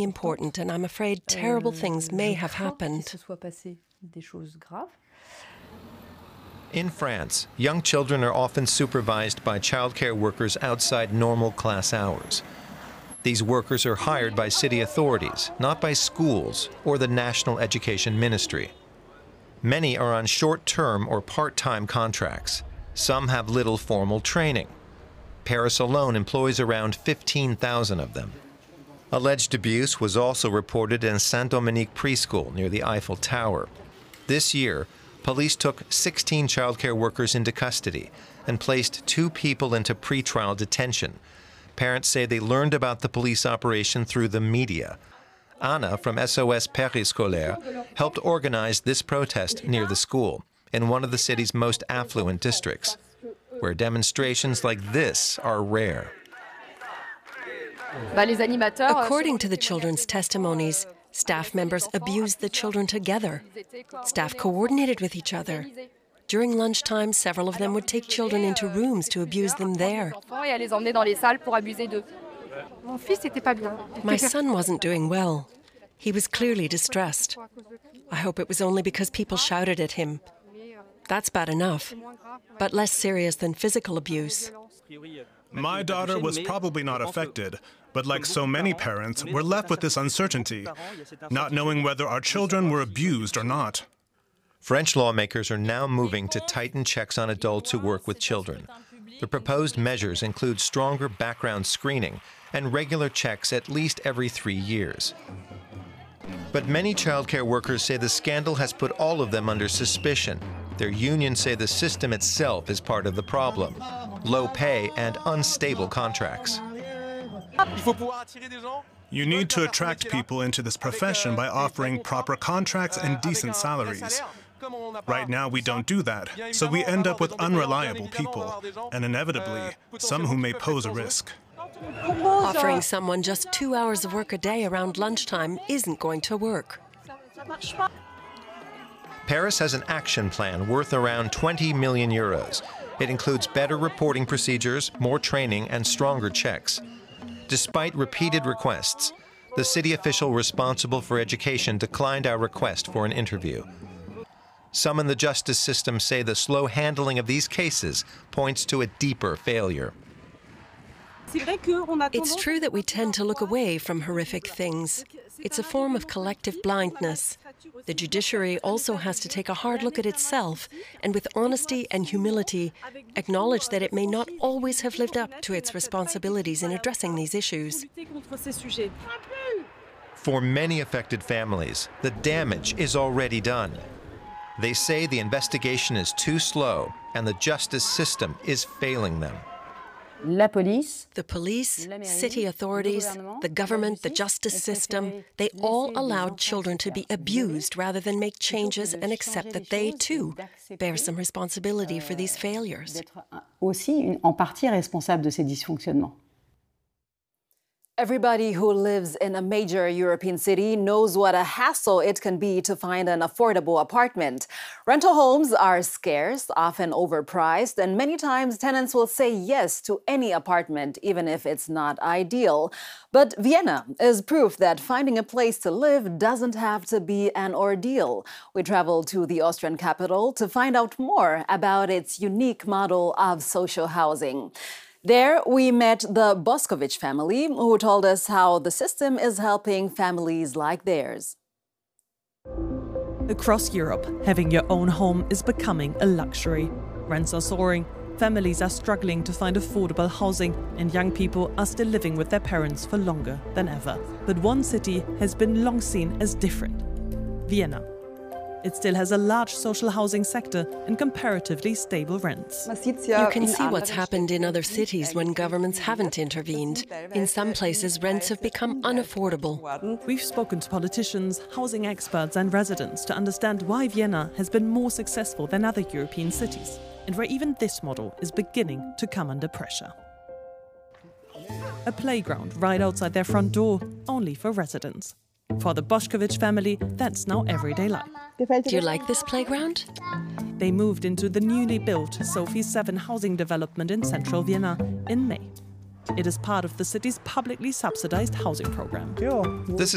important, and I'm afraid terrible things may have happened. In France, young children are often supervised by childcare workers outside normal class hours. These workers are hired by city authorities, not by schools or the National Education Ministry. Many are on short-term or part-time contracts. Some have little formal training. Paris alone employs around 15,000 of them. Alleged abuse was also reported in Saint-Dominique preschool near the Eiffel Tower. This year, police took 16 childcare workers into custody and placed 2 people into pretrial detention. Parents say they learned about the police operation through the media. Anna from SOS Périscolaire helped organize this protest near the school in one of the city's most affluent districts, where demonstrations like this are rare. According to the children's testimonies, staff members abused the children together. Staff coordinated with each other. During lunchtime, several of them would take children into rooms to abuse them there. My son wasn't doing well. He was clearly distressed. I hope it was only because people shouted at him. That's bad enough, but less serious than physical abuse. My daughter was probably not affected, but like so many parents, we're left with this uncertainty, not knowing whether our children were abused or not. French lawmakers are now moving to tighten checks on adults who work with children. The proposed measures include stronger background screening and regular checks at least every 3 years. But many childcare workers say the scandal has put all of them under suspicion. Their unions say the system itself is part of the problem: low pay and unstable contracts. You need to attract people into this profession by offering proper contracts and decent salaries. Right now, we don't do that, so we end up with unreliable people, and inevitably, some who may pose a risk. Offering someone just 2 hours of work a day around lunchtime isn't going to work. Paris has an action plan worth around 20 million euros. It includes better reporting procedures, more training, and stronger checks. Despite repeated requests, the city official responsible for education declined our request for an interview. Some in the justice system say the slow handling of these cases points to a deeper failure. It's true that we tend to look away from horrific things. It's a form of collective blindness. The judiciary also has to take a hard look at itself and, with honesty and humility, acknowledge that it may not always have lived up to its responsibilities in addressing these issues. For many affected families, the damage is already done. They say the investigation is too slow and the justice system is failing them. The police, city authorities, the government, the justice system, they all allowed children to be abused rather than make changes and accept that they, too, bear some responsibility for these failures. Everybody who lives in a major European city knows what a hassle it can be to find an affordable apartment. Rental homes are scarce, often overpriced, and many times tenants will say yes to any apartment, even if it's not ideal. But Vienna is proof that finding a place to live doesn't have to be an ordeal. We traveled to the Austrian capital to find out more about its unique model of social housing. There, we met the Boskovic family, who told us how the system is helping families like theirs. Across Europe, having your own home is becoming a luxury. Rents are soaring, families are struggling to find affordable housing, and young people are still living with their parents for longer than ever. But one city has been long seen as different: Vienna. It still has a large social housing sector and comparatively stable rents. You can see what's happened in other cities when governments haven't intervened. In some places, rents have become unaffordable. We've spoken to politicians, housing experts and residents to understand why Vienna has been more successful than other European cities, and where even this model is beginning to come under pressure. A playground right outside their front door, only for residents. For the Boskovic family, that's now everyday life. Do you like this playground? They moved into the newly built Sophie 7 housing development in central Vienna in May. It is part of the city's publicly subsidized housing program. This